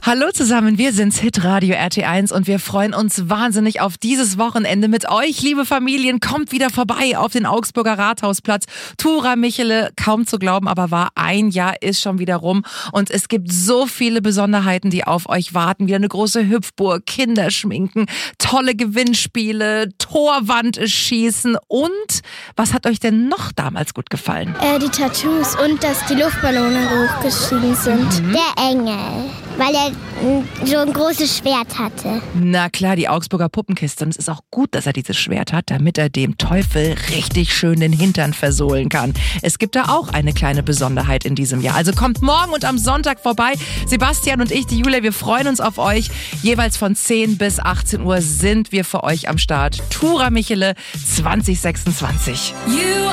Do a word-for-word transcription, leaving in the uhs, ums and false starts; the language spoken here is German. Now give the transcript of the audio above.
Hallo zusammen, wir sind's Hitradio R T eins und wir freuen uns wahnsinnig auf dieses Wochenende mit euch, liebe Familien. Kommt wieder vorbei auf den Augsburger Rathausplatz. Tura Michele, kaum zu glauben, aber wahr, ein Jahr ist schon wieder rum und es gibt so viele Besonderheiten, die auf euch warten. Wieder eine große Hüpfburg, Kinderschminken, tolle Gewinnspiele, Torwandschießen und was hat euch denn noch damals gut gefallen? Äh, die Tattoos und dass die Luftballone hochgestiegen sind. Mhm. Der Engel, weil er so ein großes Schwert hatte. Na klar, die Augsburger Puppenkiste. Und es ist auch gut, dass er dieses Schwert hat, damit er dem Teufel richtig schön den Hintern versohlen kann. Es gibt da auch eine kleine Besonderheit in diesem Jahr. Also kommt morgen und am Sonntag vorbei. Sebastian und ich, die Julia, wir freuen uns auf euch. Jeweils von zehn bis achtzehn Uhr sind wir für euch am Start. Tura Michele zwanzig sechsundzwanzig. You